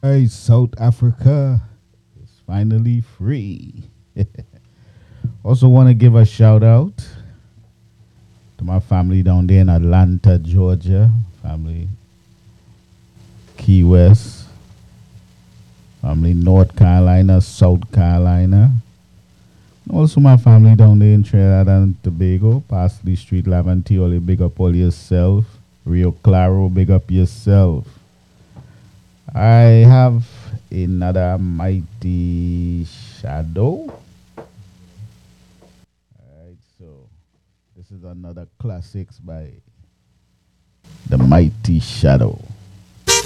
Hey, South Africa is finally free. Also, want to give a shout out to my family down there in Atlanta, Georgia. Family Key West, family North Carolina, South Carolina. Also, my family down there in Trinidad and Tobago, Parsley Street, Lavantioli. Big up all yourself. Rio Claro, big up yourself. I have another mighty shadow. Alright, so this is another classics by the Mighty Shadow.